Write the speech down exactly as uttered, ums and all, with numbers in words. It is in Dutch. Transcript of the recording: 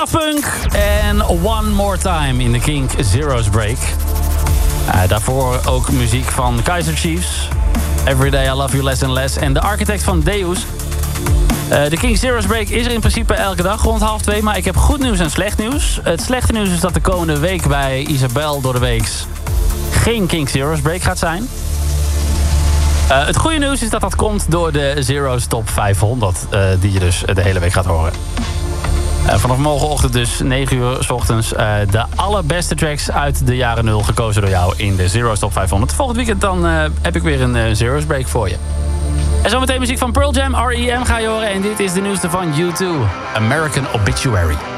Funk en One More Time in de Kink Zero's Break. Uh, daarvoor ook muziek van Kaiser Chiefs. Everyday I Love You Less and Less. En de architect van Deus. Uh, de Kink Zero's Break is er in principe elke dag rond half twee. Maar ik heb goed nieuws en slecht nieuws. Het slechte nieuws is dat de komende week bij Isabel door de weeks geen Kink Zero's Break gaat zijn. Uh, het goede nieuws is dat dat komt door de Zero's Top vijfhonderd. Uh, die je dus de hele week gaat horen. Uh, vanaf morgenochtend dus negen uur 's ochtends. Uh, de allerbeste tracks uit de jaren nul gekozen door jou in de Zero's Top vijfhonderd. Volgend weekend dan uh, heb ik weer een uh, Zero's Break voor je. En zometeen muziek van Pearl Jam, R E M ga je horen. En dit is de nieuwste van U twee, American Obituary.